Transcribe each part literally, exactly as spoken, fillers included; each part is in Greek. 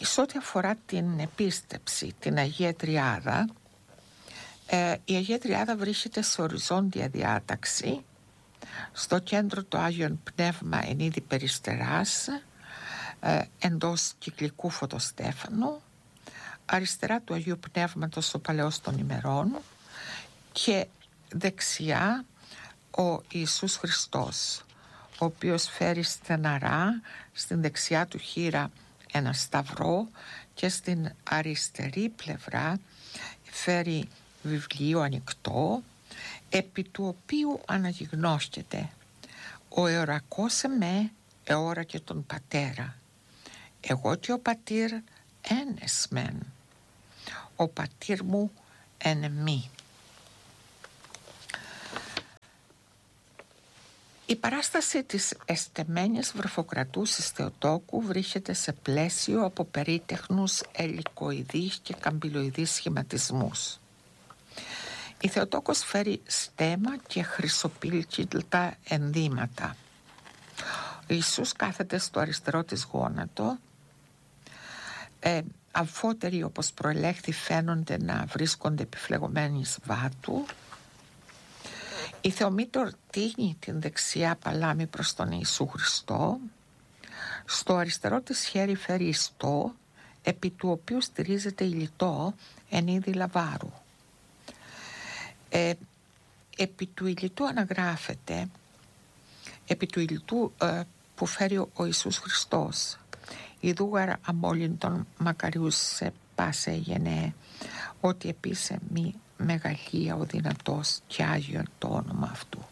Σε ό,τι αφορά την επίστεψη, την Αγία Τριάδα, ε, η Αγία Τριάδα βρίσκεται σε οριζόντια διάταξη. Στο κέντρο το Άγιον Πνεύμα εν είδη περιστεράς, ε, εντός κυκλικού φωτοστέφανου, αριστερά του Αγίου Πνεύματος ο Παλαιός των ημερών και δεξιά ο Ιησούς Χριστός, ο οποίος φέρει στεναρά στην δεξιά του χείρα ένα σταυρό και στην αριστερή πλευρά φέρει βιβλίο ανοιχτό, επί του οποίου αναγιγνώσκεται «Ο εωρακός εμέ εώρα και τον πατέρα, εγώ και ο πατήρ ένες μεν, ο πατήρ μου εν εμεί». Η παράσταση της εστεμένης βρεφοκρατούσης Θεοτόκου βρίσκεται σε πλαίσιο από περίτεχνους ελικοειδείς και καμπυλοειδείς σχηματισμούς. Η Θεοτόκος φέρει στέμα και χρυσοπίλκυλτα ενδύματα. Ο Ιησούς κάθεται στο αριστερό της γόνατο. Ε, αμφότεροι, όπως προελέχθη, φαίνονται να βρίσκονται επιφλεγωμένοι βάτου. Η Θεομήτωρ τίνει την δεξιά παλάμη προς τον Ιησού Χριστό. Στο αριστερό της χέρι φέρει ιστό, επί του οποίου στηρίζεται υλιτό εν είδη λαβάρου. Ε, επί του υλιτού αναγράφεται, επί του υλιτού ε, που φέρει ο Ιησούς Χριστός, «Ιδούγαρ αμόλυντον μακαριούς σε πάσε γενναίε, ότι επίσε μη μεγαλεία ο δυνατός και άγιον το όνομα αυτού».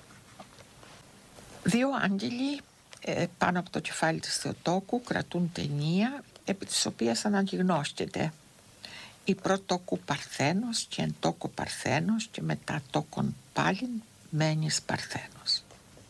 Δύο άγγελοι ε, πάνω από το κεφάλι της Θεοτόκου κρατούν ταινία, επί της οποίας αναγιγνώσκεται «Η πρωτόκου Παρθένος και εν τόκο Παρθένος και μετά τόκον πάλιν μένεις Παρθένος».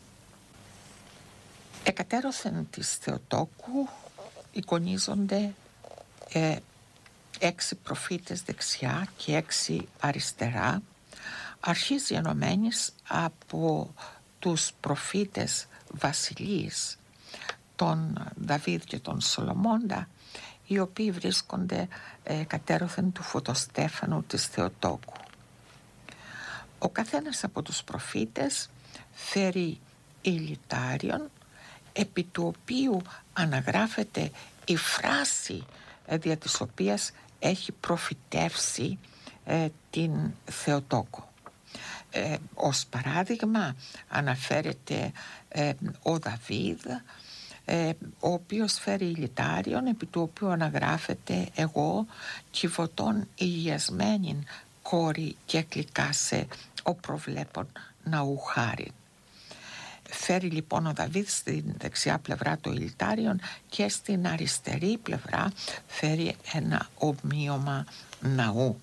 Εκατέρωθεν της Θεοτόκου εικονίζονται ε, έξι προφήτες δεξιά και έξι αριστερά, αρχής γενομένης από τους προφήτες βασιλείς, τον Δαβίδ και τον Σολομώντα, οι οποίοι βρίσκονται ε, κατέρωθεν του φωτοστέφανου της Θεοτόκου. Ο καθένας από τους προφήτες φέρει υλιτάριον, επί του οποίου αναγράφεται η φράση ε, δια της οποίας έχει προφητεύσει ε, την Θεοτόκο. Ε, ως παράδειγμα αναφέρεται ε, ο Δαβίδ, ε, ο οποίος φέρει υλιτάριον, επί του οποίου αναγράφεται «Εγώ κυβωτών υγιασμένην κόρη και κλικάσε ο προβλέπων ναού χάριν». Φέρει λοιπόν ο Δαβίδ στην δεξιά πλευρά το υλιτάριον και στην αριστερή πλευρά φέρει ένα ομοίωμα ναού.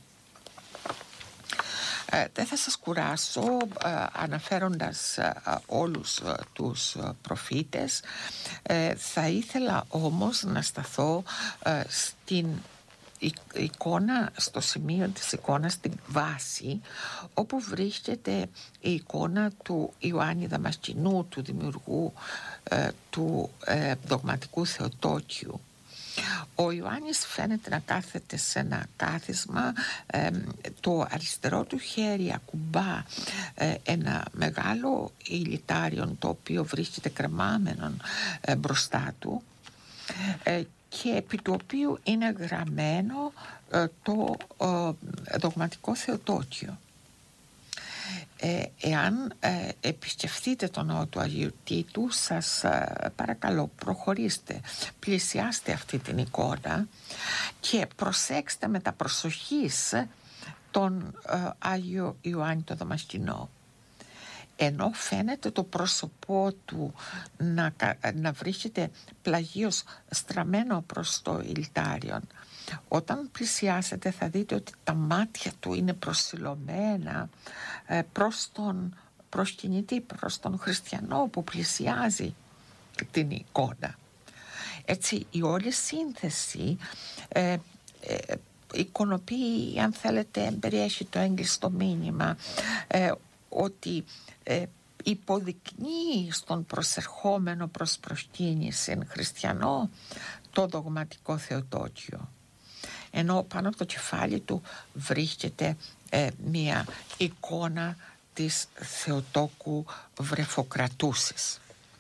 Ε, δεν θα σας κουράσω ε, αναφέροντας ε, όλους ε, τους ε, προφήτες. Ε, θα ήθελα όμως να σταθώ ε, στην εικόνα, στο σημείο της εικόνας, στην βάση, όπου βρίσκεται η εικόνα του Ιωάννη Δαμασκηνού, του δημιουργού ε, του ε, δογματικού Θεοτόκιου. Ο Ιωάννης φαίνεται να κάθεται σε ένα κάθισμα, ε, το αριστερό του χέρι ακουμπά ε, ένα μεγάλο υλιτάριον, το οποίο βρίσκεται κρεμάμενον ε, μπροστά του, ε, και επί του οποίου είναι γραμμένο ε, το ε, δογματικό Θεοτόκιο. Ε, εάν ε, επισκεφτείτε τον ναό του Αγίου Τίτου, σας ε, παρακαλώ προχωρήστε, πλησιάστε αυτή την εικόνα και προσέξτε με τα προσοχής τον ε, Άγιο Ιωάννη το Δαμασκηνό. Ενώ φαίνεται το πρόσωπό του να, να βρίσκεται πλαγίως στραμμένο προς το υλιτάριον, όταν πλησιάσετε θα δείτε ότι τα μάτια του είναι προσιλωμένα ε, προς τον προσκυνητή, προς τον χριστιανό που πλησιάζει την εικόνα. Έτσι η όλη σύνθεση ε, ε, εικονοποιεί, αν θέλετε, περιέχει το έγκλειστο μήνυμα ε, ότι ε, υποδεικνύει στον προσερχόμενο προς προσκύνηση χριστιανό το δογματικό Θεοτόκιο, ενώ πάνω από το κεφάλι του βρίσκεται ε, μία εικόνα της Θεοτόκου Βρεφοκρατούσης.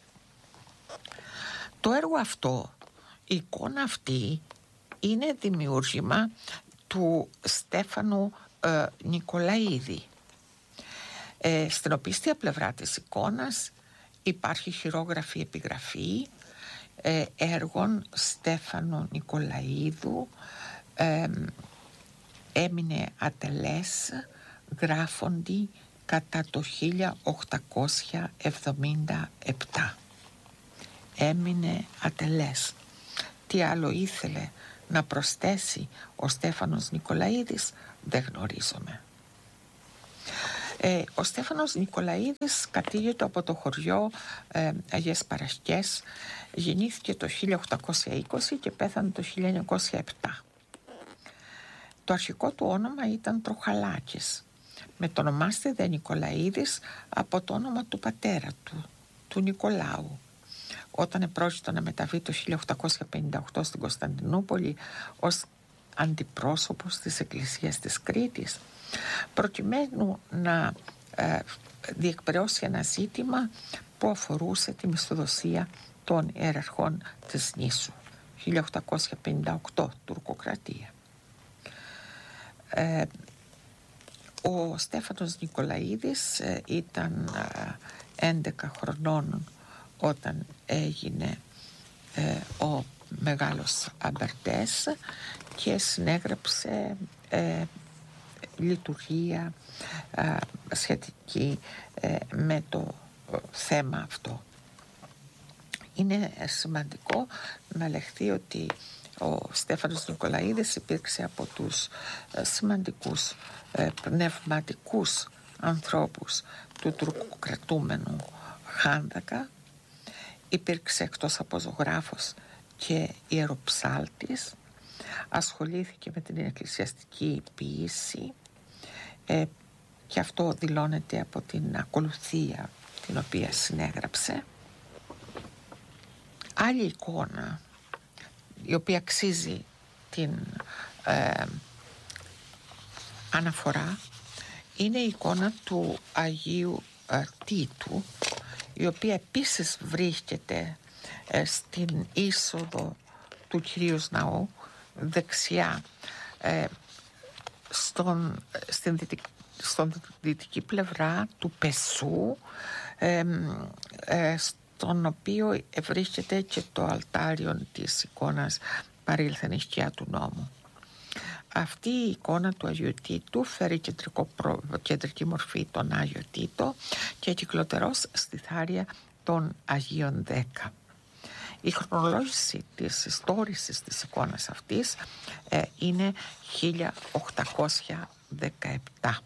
Το έργο αυτό, η εικόνα αυτή, είναι δημιούργημα του Στέφανου ε, Νικολαίδη, ε, στην οπίστια πλευρά της εικόνας υπάρχει χειρόγραφη επιγραφή ε, έργων Στέφανου Νικολαίδου, ε, έμεινε ατελές γράφοντι κατά το χίλια οκτακόσια εβδομήντα επτά. Έμεινε ατελές. Τι άλλο ήθελε να προσθέσει ο Στέφανος Νικολαίδης δεν γνωρίζομαι. Ε, ο Στέφανος Νικολαίδης κατήγεται από το χωριό ε, Αγίες Παρασκές, γεννήθηκε το χίλια οκτακόσια είκοσι και πέθανε το χίλια εννιακόσια επτά. Το αρχικό του όνομα ήταν Τροχαλάκης, μετονομάστε δε Νικολαίδης από το όνομα του πατέρα του, του Νικολάου. Όταν επρόκειτο να μεταβεί το χίλια οκτακόσια πενήντα οκτώ στην Κωνσταντινούπολη ως αντιπρόσωπος της Εκκλησίας της Κρήτης, προκειμένου να ε, διεκπαιρεώσει ένα ζήτημα που αφορούσε τη μισθοδοσία των ιεραρχών της νήσου, χίλια οκτακόσια πενήντα οκτώ, τουρκοκρατία. Ε, ο Στέφανος Νικολαίδης ε, ήταν ε, έντεκα χρονών όταν έγινε ε, ο μεγάλος Αμπερτές και συνέγραψε ε, λειτουργία ε, σχετική ε, με το θέμα αυτό. Είναι σημαντικό να λεχθεί ότι ο Στέφανος Νικολαίδης υπήρξε από τους ε, σημαντικούς ε, πνευματικούς ανθρώπους του τουρκοκρατούμενου Χάνδακα. Υπήρξε εκτός από ζωγράφος και ιεροψάλτης, ασχολήθηκε με την εκκλησιαστική ποίηση ε, και αυτό δηλώνεται από την ακολουθία την οποία συνέγραψε. Άλλη εικόνα η οποία αξίζει την ε, αναφορά είναι η εικόνα του Αγίου ε, Τίτου, η οποία επίσης βρίσκεται ε, στην είσοδο του Κυρίως Ναού, δεξιά ε, στον, στην δυτική, στον δυτική πλευρά του Πεσού, ε, ε, στον οποίο βρίσκεται και το αλτάριον της εικόνας «Παρήλθεν η σκιά του νόμου». Αυτή η εικόνα του Αγίου Τίτου φέρει κεντρικό προ... κεντρική μορφή τον Άγιο Τίτο και κυκλοτερός στη θάρια των Αγίων Δέκα. Η χρονολόγηση της ιστόρησης της εικόνας αυτής ε, είναι χίλια οκτακόσια δεκαεπτά.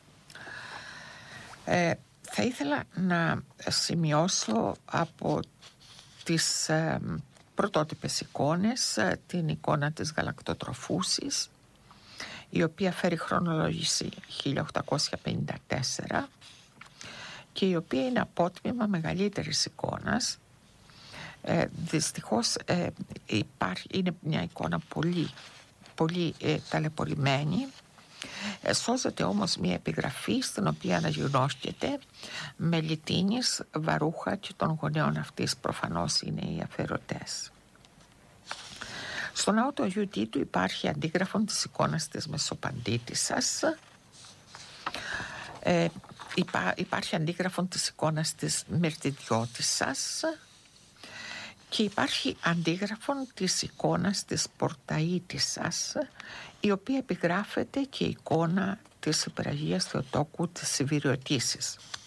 Ε, θα ήθελα να σημειώσω από τις ε, πρωτότυπες εικόνες ε, την εικόνα της γαλακτοτροφούσης, η οποία φέρει χρονολόγηση χίλια οκτακόσια πενήντα τέσσερα και η οποία είναι απότμημα μεγαλύτερης εικόνας. Ε, δυστυχώς ε, υπάρχει, είναι μια εικόνα πολύ, πολύ ε, ταλαιπωρημένη. Ε, σώζεται όμως μια επιγραφή στην οποία αναγνώσκεται Μελιτίνης, Βαρούχα και των γονέων αυτής προφανώς είναι οι αφαιρωτές. Στο ναό του Αγίου Τίτου υπάρχει αντίγραφον της εικόνας της Μεσοπαντήτισσας, ε, υπά, υπάρχει αντίγραφον της εικόνας της Μυρτιδιώτισσας και υπάρχει αντίγραφον της εικόνας της Πορταΐτισσας, η οποία επιγράφεται και η εικόνα της Υπεραγίας Θεοτόκου της Σιβηριωτήσης.